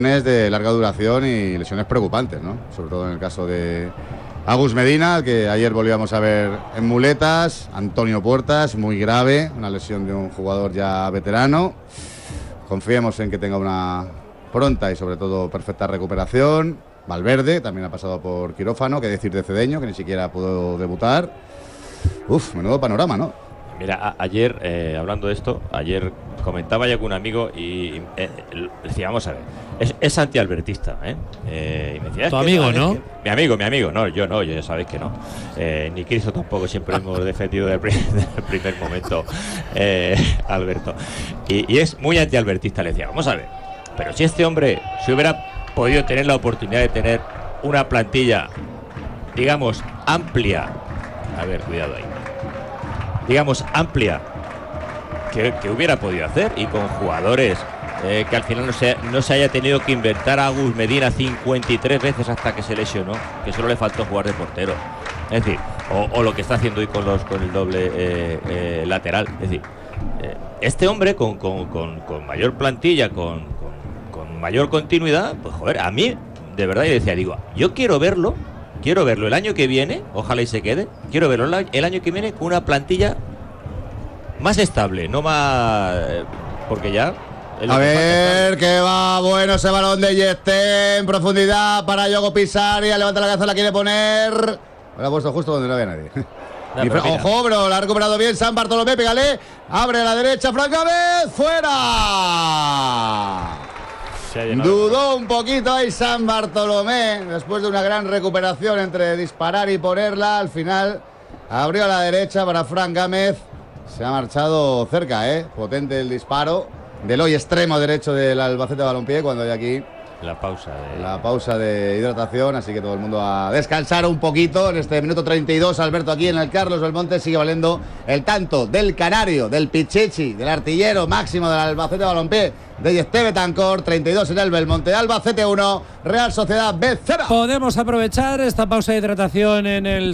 de larga duración y lesiones preocupantes, ¿no? Sobre todo en el caso de Agus Medina, que ayer volvíamos a ver en muletas. Antonio Puertas, muy grave, una lesión de un jugador ya veterano. Confiemos en que tenga una pronta y sobre todo perfecta recuperación. Valverde también ha pasado por quirófano, qué decir de Cedeño, que ni siquiera pudo debutar. Menudo panorama, ¿no? Mira, ayer, hablando de esto, ayer comentaba ya con un amigo y decía, vamos a ver, es antialbertista, y me decía, tu amigo, ¿no? Mi amigo, no, yo ya sabéis que no. Ni Cristo tampoco, siempre hemos defendido del primer momento, Alberto. Y es muy antialbertista, le decía, vamos a ver, pero si este hombre, si hubiera podido tener la oportunidad de tener una plantilla, digamos, amplia, a ver, cuidado ahí, digamos, amplia, que hubiera podido hacer, y con jugadores que al final no se haya tenido que inventar a Agus Medina 53 veces hasta que se lesionó, que solo le faltó jugar de portero, es decir, o lo que está haciendo hoy con el doble lateral, es decir, este hombre con mayor plantilla, con mayor continuidad, pues joder, a mí de verdad yo decía, yo quiero verlo el año que viene, ojalá y se quede, quiero verlo el año que viene con una plantilla más estable, no más, porque ya... A ver, que va bueno ese balón de Yeste en profundidad para Yogo Pisaria, levanta la cabeza, la quiere poner, lo ha puesto justo donde no había nadie. Ojo, bro, la ha recuperado bien San Bartolomé, pégale, abre a la derecha, Fran Gámez, fuera. Dudó un poquito ahí San Bartolomé, después de una gran recuperación entre disparar y ponerla, al final abrió a la derecha para Fran Gámez, se ha marchado cerca, potente el disparo del hoy extremo derecho del Albacete Balompié, cuando hay aquí la pausa de hidratación, así que todo el mundo a descansar un poquito en este minuto 32. Alberto, aquí en el Carlos Belmonte sigue valiendo el tanto del canario, del Pichichi, del artillero máximo del Albacete Balompié, de Yeste Betancor, 32 en el Belmonte, Albacete 1, Real Sociedad B 0. Podemos aprovechar esta pausa de hidratación en el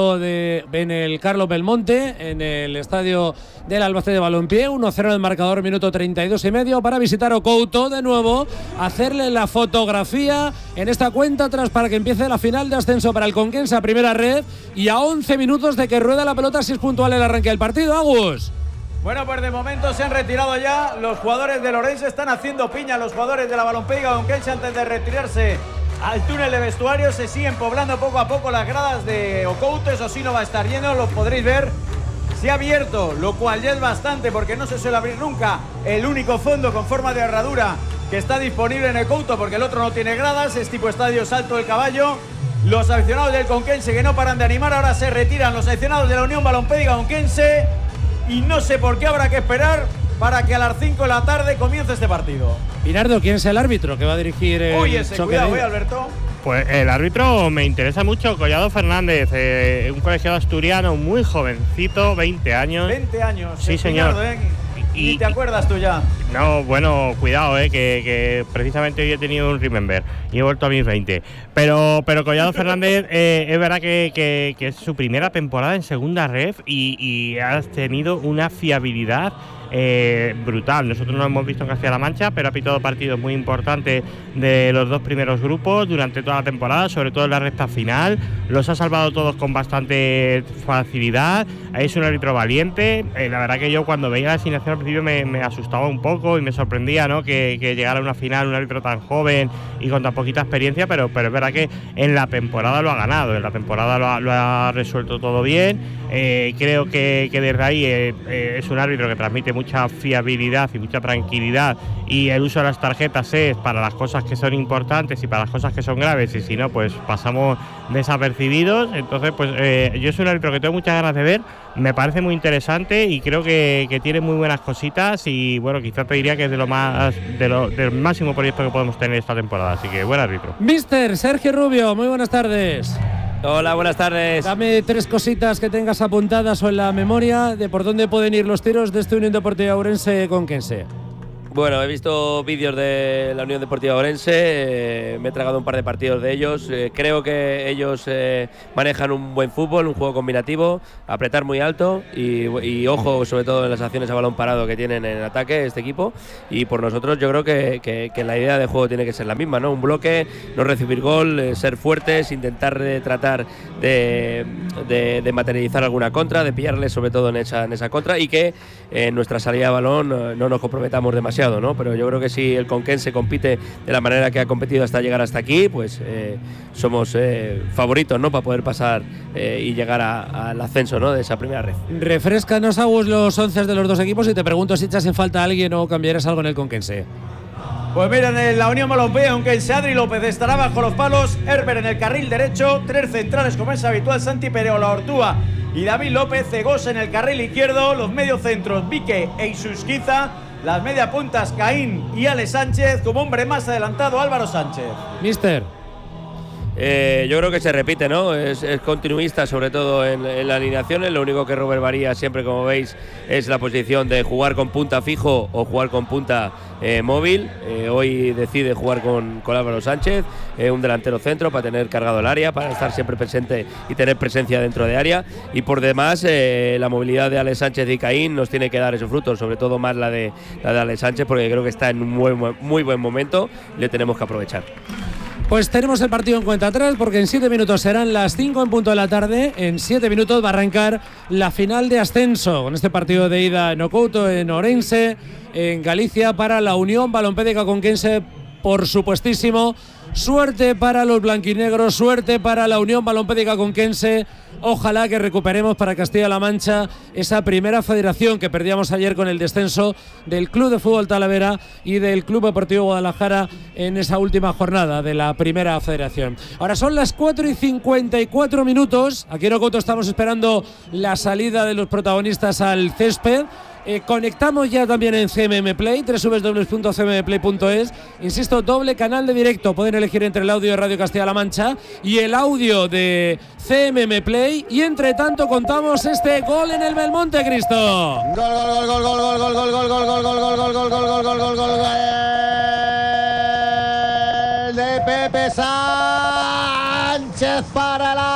en el Carlos Belmonte, en el estadio del Albacete Balompié, 1-0 el marcador, minuto 32 y medio, para visitar Ocouto de nuevo, hacerle la fotografía en esta cuenta atrás para que empiece la final de ascenso para el Conquense a primera red, y a 11 minutos de que rueda la pelota, si es puntual el arranque del partido. Agus. Bueno, pues de momento se han retirado ya los jugadores de Lorenzo, están haciendo piña los jugadores de la Balompié Conquense antes de retirarse al túnel de vestuarios. Se siguen poblando poco a poco las gradas de Ocouto, eso sí no va a estar lleno, lo podréis ver. Se ha abierto, lo cual ya es bastante porque no se suele abrir nunca, el único fondo con forma de herradura que está disponible en Ocouto, porque el otro no tiene gradas, es tipo estadio Salto del Caballo. Los aficionados del Conquense que no paran de animar, ahora se retiran los aficionados de la Unión Balompié Conquense. Y no sé por qué habrá que esperar para que a las 5 de la tarde comience este partido. Pinardo, ¿quién es el árbitro que va a dirigir el cuidado, Alberto. Pues el árbitro me interesa mucho, Collado Fernández, un colegiado asturiano muy jovencito, 20 años. 20 años. Sí, señor. ¿Y te acuerdas tú ya? No, bueno, cuidado, que precisamente hoy he tenido un remember y he vuelto a mis 20. Pero Collado Fernández, es verdad que es su primera temporada en segunda ref y has tenido una fiabilidad brutal. Nosotros no hemos visto en Castilla-La Mancha, pero ha pitado partidos muy importantes de los dos primeros grupos durante toda la temporada, sobre todo en la recta final. Los ha salvado todos con bastante facilidad. Es un árbitro valiente. La verdad que yo cuando veía la asignación al principio me asustaba un poco y me sorprendía, ¿no?, que llegara a una final un árbitro tan joven y con tan poquita experiencia, pero es verdad que en la temporada lo ha ganado, en la temporada lo ha resuelto todo bien. Creo que desde ahí es un árbitro que transmite mucha fiabilidad y mucha tranquilidad, y el uso de las tarjetas es para las cosas que son importantes y para las cosas que son graves, y si no, pues pasamos desapercibidos. Entonces, pues yo soy un árbitro que tengo muchas ganas de ver, me parece muy interesante y creo que tiene muy buenas cositas, y bueno, quizás te diría que es del máximo proyecto que podemos tener esta temporada, así que buen árbitro. Mister Sergio Rubio, muy buenas tardes. Hola, buenas tardes. Dame 3 cositas que tengas apuntadas o en la memoria de por dónde pueden ir los tiros de este Unión Deportiva Ourense Conquense. Bueno, he visto vídeos de la Unión Deportiva Ourense, me he tragado un par de partidos de ellos. Creo que ellos manejan un buen fútbol, un juego combinativo, apretar muy alto y ojo sobre todo en las acciones a balón parado que tienen en ataque este equipo. Y por nosotros yo creo que la idea de juego tiene que ser la misma, ¿no? Un bloque, no recibir gol, ser fuertes, intentar tratar de materializar alguna contra, de pillarles sobre todo en esa contra y que en nuestra salida de balón no nos comprometamos demasiado, ¿no? Pero yo creo que si el Conquense compite de la manera que ha competido hasta llegar hasta aquí, pues somos favoritos, ¿no? Para poder pasar y llegar al ascenso, ¿no? De esa primera red. Refrescanos, Agus, los 11 de los dos equipos y te pregunto si echas en falta a alguien o cambiarás algo en el Conquense. Pues miren, en la Unión Balompé, aunque Adri López estará bajo los palos, Herber en el carril derecho, 3 centrales como es habitual, Santi Pereola, Ortúa y David López, Cegosa en el carril izquierdo, los mediocentros Vique e Isusquiza, las media puntas Caín y Ale Sánchez, como hombre más adelantado Álvaro Sánchez. Mister. Yo creo que se repite, ¿no? Es continuista, sobre todo en las alineaciones. Lo único que Robert varía siempre, como veis, es la posición de jugar con punta fijo o jugar con punta móvil. Hoy decide jugar con Álvaro Sánchez, un delantero centro para tener cargado el área, para estar siempre presente y tener presencia dentro de área. Y por demás, la movilidad de Ale Sánchez y Caín nos tiene que dar esos frutos, sobre todo más la de Ale Sánchez, porque creo que está en un muy buen momento y le tenemos que aprovechar. Pues tenemos el partido en cuenta atrás porque en 7 minutos serán las 5 en punto de la tarde. En 7 minutos va a arrancar la final de ascenso con este partido de ida en Ocouto, en Ourense, en Galicia, para la Unión Balompédica Conquense, por supuestísimo. Suerte para los blanquinegros, suerte para la Unión Balompédica Conquense. Ojalá que recuperemos para Castilla-La Mancha esa primera federación que perdíamos ayer con el descenso del Club de Fútbol Talavera y del Club Deportivo Guadalajara en esa última jornada de la primera federación. Ahora son las 4:54 minutos. Aquí en Ocouto estamos esperando la salida de los protagonistas al césped. Conectamos ya también en CMM Play, www.cmmplay.es. Insisto, doble canal de directo. Pueden elegir entre el audio de Radio Castilla-La Mancha y el audio de CMM Play. Y entre tanto contamos este gol en el Belmonte, Cristo. Gol de Pepe Sánchez para el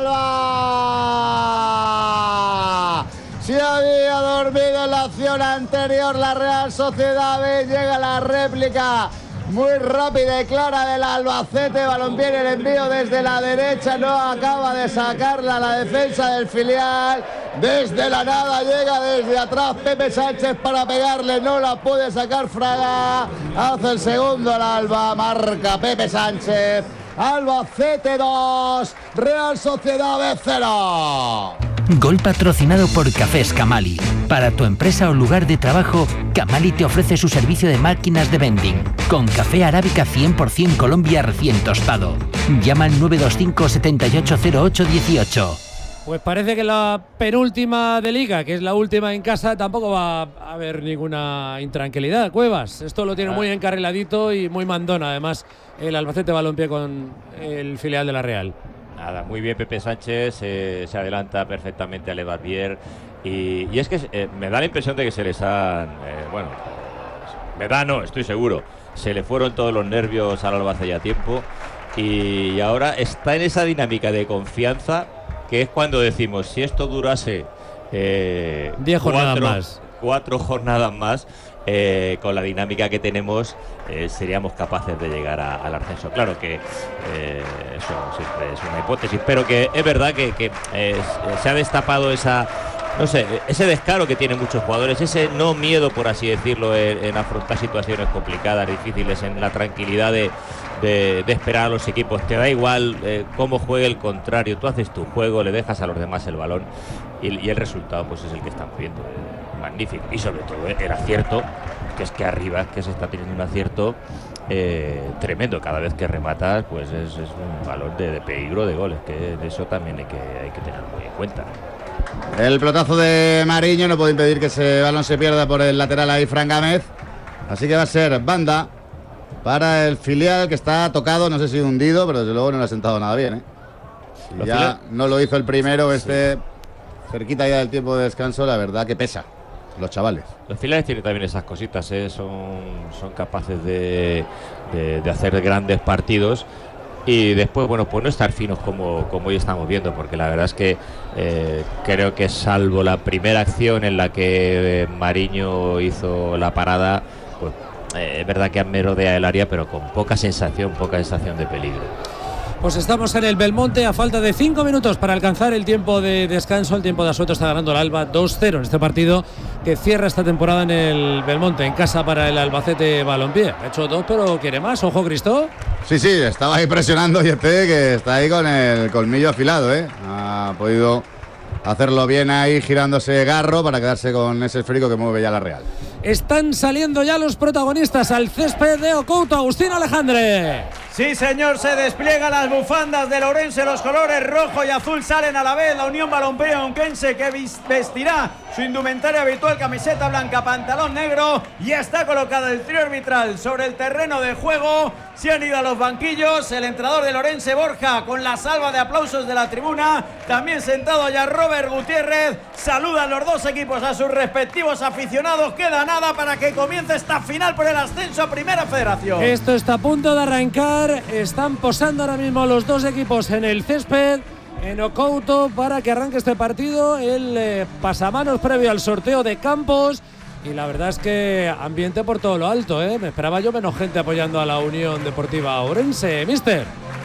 Alba. Si había dormido en la acción anterior la Real Sociedad B, llega la réplica muy rápida y clara del Albacete. Balompié en el envío desde la derecha, no acaba de sacarla la defensa del filial. Desde la nada llega desde atrás Pepe Sánchez para pegarle, no la puede sacar Fraga. Hace el segundo al Alba, marca Pepe Sánchez. Albacete 2, Real Sociedad B 0. Gol patrocinado por Cafés Camali. Para tu empresa o lugar de trabajo, Camali te ofrece su servicio de máquinas de vending, con café arábica 100% Colombia recién tostado. Llama al 925 780818. Pues parece que la penúltima de Liga, que es la última en casa, tampoco va a haber ninguna intranquilidad. Cuevas, esto lo tiene muy encarriladito y muy mandón, además, el Albacete Balompié con el filial de la Real. Nada, muy bien Pepe Sánchez, se adelanta perfectamente a Lebarbier y es que me da la impresión de que se les han, estoy seguro, se le fueron todos los nervios al Alba hace ya tiempo y ahora está en esa dinámica de confianza que es cuando decimos, si esto durase 10 jornadas más. 4 jornadas más, con la dinámica que tenemos seríamos capaces de llegar al ascenso. Claro que eso siempre es una hipótesis, pero que es verdad que se ha destapado ese descaro que tienen muchos jugadores, ese no miedo, por así decirlo, en afrontar situaciones complicadas, difíciles, en la tranquilidad de esperar a los equipos. Te da igual cómo juegue el contrario, tú haces tu juego, le dejas a los demás el balón y el resultado pues es el que estamos viendo. Magnífico, y sobre todo el acierto, que es que arriba que se está teniendo un acierto tremendo. Cada vez que rematas pues es un valor de peligro de goles, que de eso también hay que tener muy en cuenta. El pelotazo de Mariño no puede impedir que ese balón se pierda por el lateral ahí Fran Gámez, así que va a ser banda para el filial, que está tocado, no sé si hundido, pero desde luego no le ha sentado nada bien, Si ya no lo hizo el primero, cerquita ya del tiempo de descanso, la verdad que pesa. los chavales. Los filiales tienen también esas cositas, son capaces de hacer grandes partidos y después, bueno, pues no estar finos como hoy estamos viendo, porque la verdad es que creo que salvo la primera acción en la que Mariño hizo la parada, pues es verdad que han merodeado el área, pero con poca sensación de peligro. Pues estamos en el Belmonte a falta de 5 minutos para alcanzar el tiempo de descanso. El tiempo de asueto está ganando el Alba 2-0 en este partido que cierra esta temporada en el Belmonte, en casa para el Albacete Balompié. Ha hecho 2, pero quiere más. Ojo, Cristo. Sí, estaba ahí presionando Yete, que está ahí con el colmillo afilado, ¿eh? Ha podido hacerlo bien ahí, girándose Garro para quedarse con ese esférico que mueve ya la Real. Están saliendo ya los protagonistas al césped de Ocouto. Agustín Alejandre. Sí, señor, se despliegan las bufandas de Ourense, los colores rojo y azul salen a la vez. La Unión Balompié Onquense, que vestirá su indumentaria habitual, camiseta blanca, pantalón negro, y está colocado el trío arbitral sobre el terreno de juego. Se han ido a los banquillos el entrenador de Ourense, Borja, con la salva de aplausos de la tribuna. También sentado ya Robert Gutiérrez. Saludan los dos equipos a sus respectivos aficionados. Queda nada para que comience esta final por el ascenso a Primera Federación. Esto está a punto de arrancar. Están posando ahora mismo los dos equipos en el césped en Ocouto para que arranque este partido. El pasamanos previo al sorteo de campos. Y la verdad es que ambiente por todo lo alto, ¿eh? Me esperaba yo menos gente apoyando a la Unión Deportiva Ourense. Mister.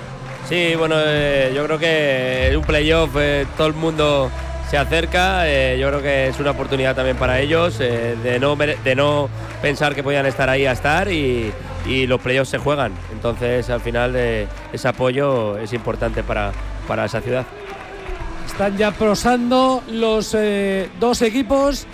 Sí, bueno, yo creo que en un playoff todo el mundo se acerca. Yo creo que es una oportunidad también para ellos de no pensar que podían estar ahí a estar, y los playoffs se juegan. Entonces, al final, ese apoyo es importante para esa ciudad. Están ya prosando los dos equipos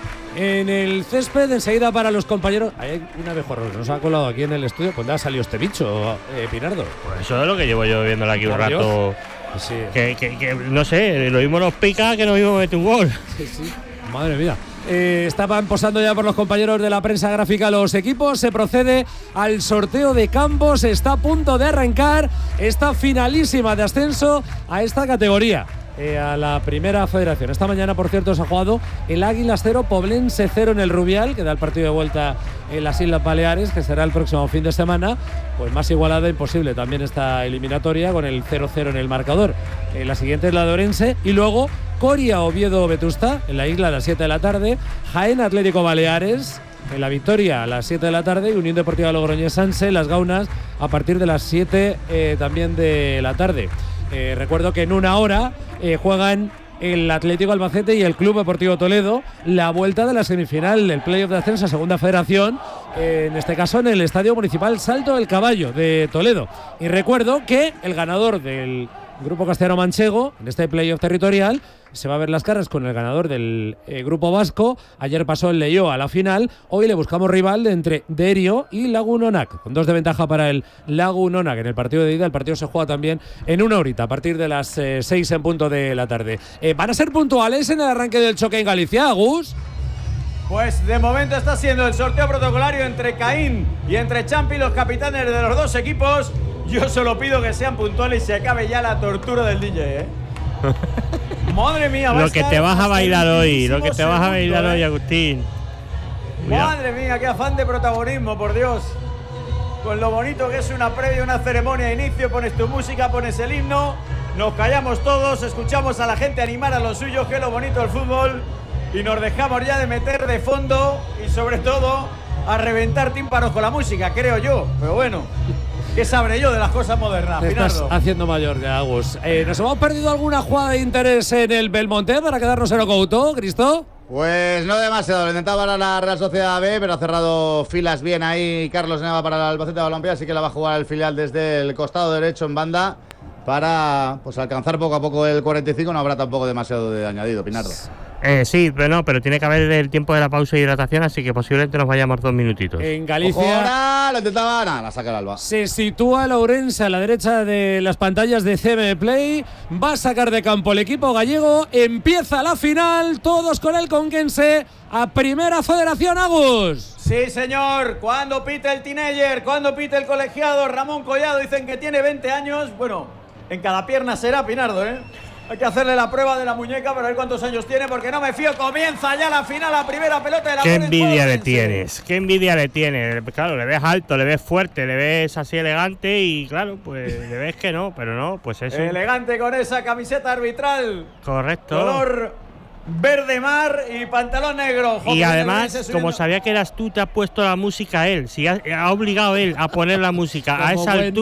en el césped. Enseguida para los compañeros. Hay un abejorro, nos ha colado aquí en el estudio. ¿Cuándo ha salido este bicho, Pinardo? Pues eso es lo que llevo yo viéndolo aquí un rato. Sí. Que no sé, lo mismo nos pica que nos mismo mete un gol. Sí. Madre mía. Estaban posando ya por los compañeros de la prensa gráfica los equipos. Se procede al sorteo de campos. Está a punto de arrancar esta finalísima de ascenso a esta categoría, a la Primera Federación. Esta mañana, por cierto, se ha jugado el Águilas 0, Poblense 0 en el Rubial, que da el partido de vuelta en las Islas Baleares, que será el próximo fin de semana. Pues más igualada imposible también esta eliminatoria, con el 0-0 en el marcador. La siguiente es la de Ourense, y luego Coria Oviedo Vetusta en la Isla a las 7 de la tarde, Jaén Atlético Baleares en la Victoria a las 7 de la tarde, y Unión Deportiva Logroñés Sanse, Las Gaunas, a partir de las 7 también de la tarde. Recuerdo que en una hora juegan el Atlético Albacete y el Club Deportivo Toledo la vuelta de la semifinal del playoff de ascenso a Segunda Federación, en este caso en el Estadio Municipal Salto del Caballo de Toledo. Y recuerdo que el ganador del Grupo Castellano Manchego en este playoff territorial se va a ver las caras con el ganador del Grupo Vasco. Ayer pasó el Leioa a la final. Hoy le buscamos rival de entre Derio y Lagunonac, con 2 de ventaja para el Lagunonac en el partido de ida. El partido se juega también en una horita, a partir de las 6 en punto de la tarde. ¿Van a ser puntuales en el arranque del choque en Galicia, Gus? Pues de momento está siendo el sorteo protocolario entre Caín y entre Champi, los capitanes de los dos equipos. Yo solo pido que sean puntuales y se acabe ya la tortura del DJ, ¿eh? Madre mía, lo que te vas a bailar hoy, Agustín. Madre mía, qué afán de protagonismo, por Dios. Con lo bonito que es una previa, una ceremonia de inicio, pones tu música, pones el himno, nos callamos todos, escuchamos a la gente animar a los suyos, que es lo bonito del fútbol, y nos dejamos ya de meter de fondo y sobre todo a reventar tímpanos con la música, creo yo, pero bueno. ¿Qué sabré yo de las cosas modernas, Pinardo? Estás haciendo mayor ya, Agus. ¿Nos hemos perdido alguna jugada de interés en el Belmonte para quedarnos en Ocouto, Cristo? Pues no demasiado. Lo intentaba para la Real Sociedad B, pero ha cerrado filas bien ahí Carlos Neva para el Albacete Balompié, así que la va a jugar el filial desde el costado derecho en banda para pues alcanzar poco a poco el 45. No habrá tampoco demasiado de añadido, Pinardo. Sí, pero tiene que haber el tiempo de la pausa y hidratación, así que posiblemente nos vayamos 2 minutitos. En Galicia. Ojo, ahora lo intentaba, nada, la saca el Alba. Se sitúa el Ourense a la derecha de las pantallas de CM Play. Va a sacar de campo el equipo gallego. Empieza la final. Todos con el conquense a Primera Federación, Agus. Sí, señor. Cuando pite el teenager, cuando pite el colegiado, Ramón Collado, dicen que tiene 20 años. Bueno, en cada pierna será, Pinardo, ¿eh? Hay que hacerle la prueba de la muñeca para ver cuántos años tiene, porque no me fío. Comienza ya la final, la primera pelota de la Qué envidia le tienes, qué envidia le tienes. Claro, le ves alto, le ves fuerte, le ves así elegante y claro, pues le ves que no, pero no, pues eso. Elegante con esa camiseta arbitral. Correcto. Color verde mar y pantalón negro. Y además, como sabía que eras tú, te ha puesto la música él. Si ha obligado él a poner la música a esa altura.